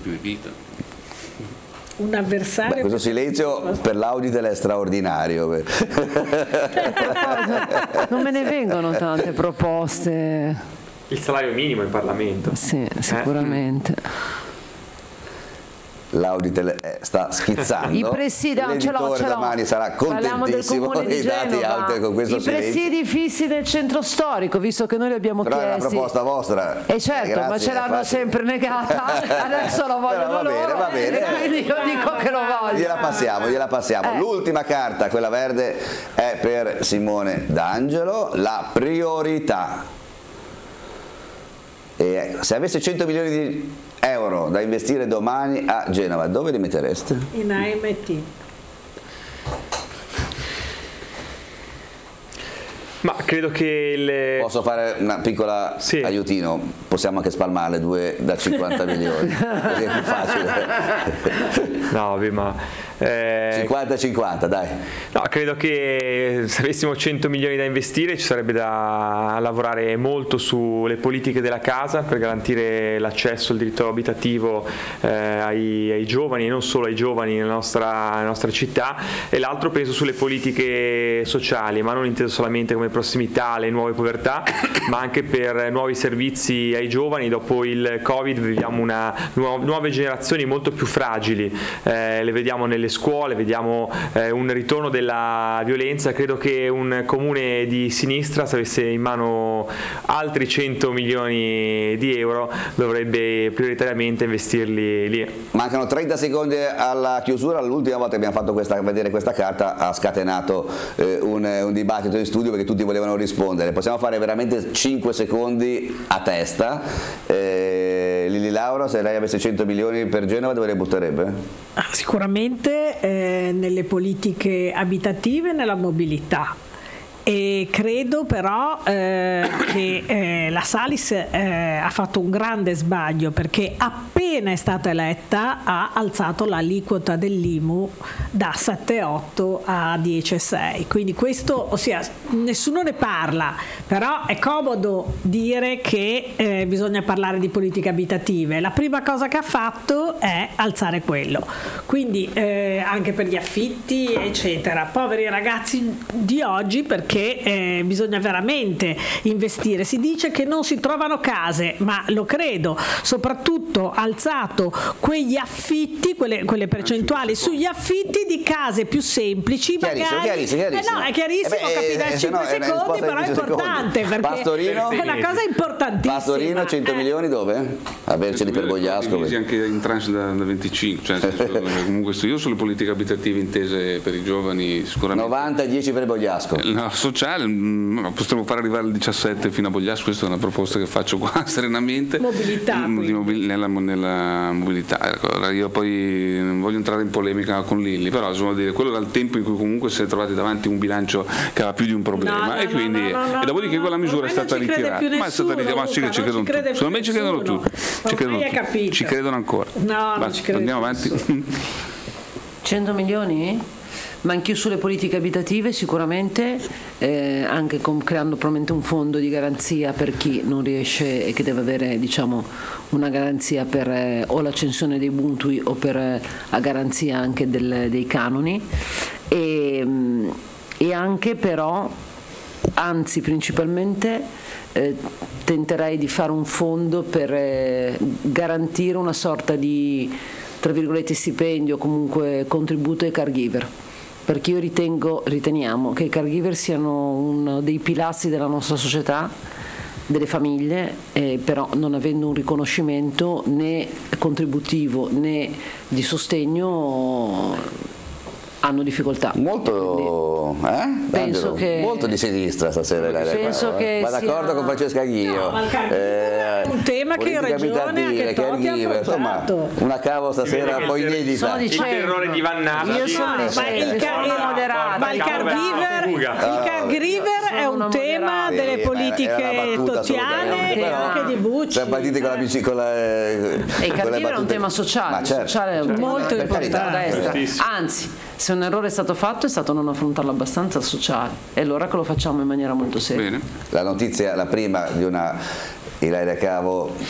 fine vita. Un avversario. Questo silenzio per l'Auditel è straordinario. Non me ne vengono tante proposte. Il salario minimo in Parlamento. Sì, sicuramente. L'Auditel sta schizzando. I presidi, l'editore domani sarà contentissimo dei dati alti con questo silenzio. I presidi fissi del centro storico, visto che noi li abbiamo Però chiesti. è una proposta vostra. Certo, grazie, ma ce l'hanno sempre negata, adesso lo vogliono loro. Va bene. Quindi io dico che lo voglio. Gliela passiamo. L'ultima carta, quella verde, è per Simone D'Angelo, la priorità. E se avesse 100 milioni di euro da investire domani a Genova, dove li mettereste? In AMT. Ma credo che Posso fare una piccola aiutino? Possiamo anche spalmarle due da 50 milioni, così è più facile. No, vabbè, ma 50-50, dai. No, credo che se avessimo 100 milioni da investire ci sarebbe da lavorare molto sulle politiche della casa per garantire l'accesso al diritto abitativo ai giovani, e non solo ai giovani nella nostra città, e l'altro penso sulle politiche sociali, ma non inteso solamente come prossimità alle nuove povertà, ma anche per nuovi servizi ai giovani. Dopo il Covid viviamo nuove generazioni molto più fragili, le vediamo nelle scuole, vediamo un ritorno della violenza. Credo che un comune di sinistra, se avesse in mano altri 100 milioni di euro, dovrebbe prioritariamente investirli lì. Mancano 30 secondi alla chiusura. L'ultima volta che abbiamo fatto vedere questa carta ha scatenato un dibattito in studio perché tutti volevano rispondere. Possiamo fare veramente 5 secondi a testa. Lili Laura, se lei avesse 100 milioni per Genova, dove le butterebbe? Sicuramente nelle politiche abitative e nella mobilità. E credo però che la Salis ha fatto un grande sbaglio, perché appena è stata eletta ha alzato l'aliquota dell'IMU da 7,8 a 10,6, quindi questo, ossia, nessuno ne parla, però è comodo dire che bisogna parlare di politiche abitative. La prima cosa che ha fatto è alzare quello, quindi anche per gli affitti eccetera, poveri ragazzi di oggi, perché bisogna veramente investire. Si dice che non si trovano case, ma lo credo, soprattutto alzato quegli affitti, quelle percentuali sugli affitti di case più semplici, chiarissimo. No, è chiarissimo, capita in 5 secondi, però è importante, perché Pastorino, è una cosa importantissima. Pastorino, 100 milioni dove? Averceli per Bogliasco. Anche in tranche da 25, cioè comunque io sulle politiche abitative intese per i giovani sicuramente 90 e 10 per Bogliasco. No, sociale potremmo fare arrivare al 17 fino a Bogliasco. Questa è una proposta che faccio qua serenamente. Mobilità nella mobilità. Ecco, io poi non voglio entrare in polemica con Lilli, però insomma dire, quello era il tempo in cui comunque si è trovati davanti un bilancio che aveva più di un problema, e quindi e dopodiché quella misura è stata ritirata. Ma è stata ritirata, ma sì che ci credono tutti. Secondo me ci credono tutti. Ci credono ancora. No, non ci credo. Andiamo avanti. 100 milioni? Ma anche sulle politiche abitative sicuramente, anche creando probabilmente un fondo di garanzia per chi non riesce e che deve avere, diciamo, una garanzia per o l'accensione dei mutui o per a garanzia anche dei canoni, e anche però, anzi principalmente tenterei di fare un fondo per garantire una sorta di, tra virgolette, stipendio o comunque contributo ai caregiver, perché io riteniamo che i caregiver siano uno dei pilastri della nostra società, delle famiglie, però non avendo un riconoscimento né contributivo né di sostegno hanno difficoltà. Molto penso che molto di sinistra stasera, penso che ma d'accordo con Francesca Ghio. È un tema che in Regione anche Totti ha affrontato. Insomma, una cavo stasera un po' inedita. Il terrore di Vannata. Io sono ma il caregiver è un tema delle politiche tottiane e anche di Bucci. Siamo partiti con e il caregiver è un tema sociale, sociale molto importante. Anzi, se un errore è stato fatto, è stato non affrontarlo abbastanza sociale, e allora che lo facciamo in maniera molto seria. Bene. La notizia, la prima di una Ilaria Cavo